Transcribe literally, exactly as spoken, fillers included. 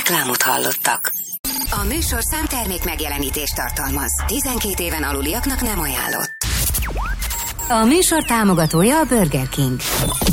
Reklámot hallottak. A műsorszám termék megjelenítést tartalmaz. tizenkét éven aluliaknak nem ajánlott. A műsor támogatója a Burger King.